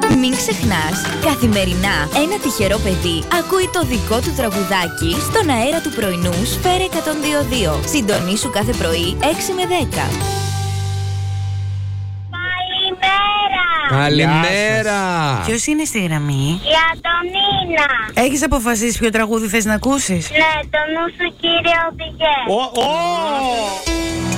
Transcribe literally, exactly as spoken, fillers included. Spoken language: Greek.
Μην ξεχνάς, καθημερινά ένα τυχερό παιδί ακούει το δικό του τραγουδάκι στον αέρα του πρωινού Σφαίρα εκατόν δύο κόμμα δύο. Συντονίσου κάθε πρωί έξι με δέκα. Καλημέρα! Ποιος είναι στη γραμμή? Η Αντωνίνα. Έχεις αποφασίσει ποιο τραγούδι θες να ακούσεις? Ναι, το νου σου κύριε οδηγέ. Ω, ω!